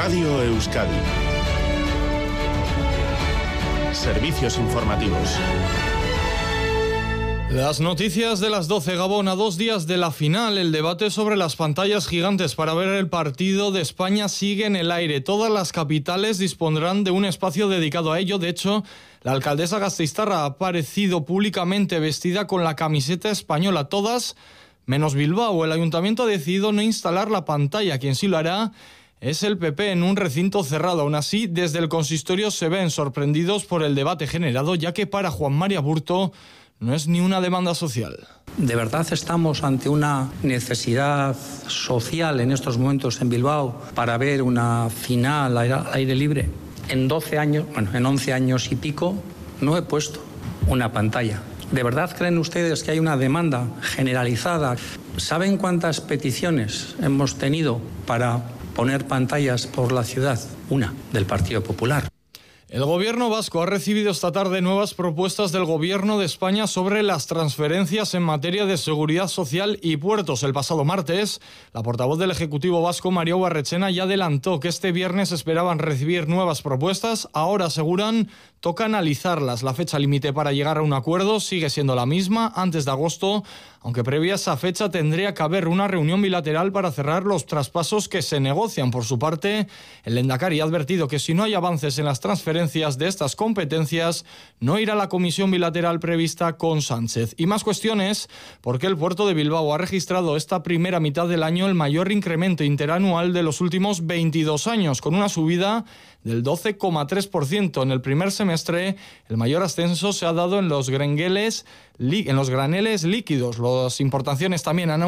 Radio Euskadi. Servicios informativos. Las noticias de las 12, Gabón. A 2 días de la final, el debate sobre las pantallas gigantes para ver el partido de España sigue en el aire. Todas las capitales dispondrán de un espacio dedicado a ello. De hecho, la alcaldesa gasteiztarra ha aparecido públicamente vestida con la camiseta española. Todas, menos Bilbao. El ayuntamiento ha decidido no instalar la pantalla. Quien sí lo hará es el PP en un recinto cerrado. Aún así, desde el consistorio se ven sorprendidos por el debate generado, ya que para Juan Mari Aburto no es ni una demanda social. ¿De verdad estamos ante una necesidad social en estos momentos en Bilbao para ver una final al aire libre? En 11 años y pico no he puesto una pantalla. ¿De verdad creen ustedes que hay una demanda generalizada? ¿Saben cuántas peticiones hemos tenido para poner pantallas por la ciudad? Una, del Partido Popular. El gobierno vasco ha recibido esta tarde nuevas propuestas del gobierno de España sobre las transferencias en materia de seguridad social y puertos. El pasado martes, la portavoz del Ejecutivo vasco, María Barrechena, ya adelantó que este viernes esperaban recibir nuevas propuestas. Ahora, aseguran, toca analizarlas. La fecha límite para llegar a un acuerdo sigue siendo la misma, antes de agosto, aunque previa a esa fecha tendría que haber una reunión bilateral para cerrar los traspasos que se negocian. Por su parte, el Lehendakari ha advertido que si no hay avances en las transferencias de estas competencias, no irá a la comisión bilateral prevista con Sánchez. Y más cuestiones, porque el puerto de Bilbao ha registrado esta primera mitad del año el mayor incremento interanual de los últimos 22 años, con una subida del 12,3%. En el primer semestre, el mayor ascenso se ha dado en los graneles líquidos. Las importaciones también han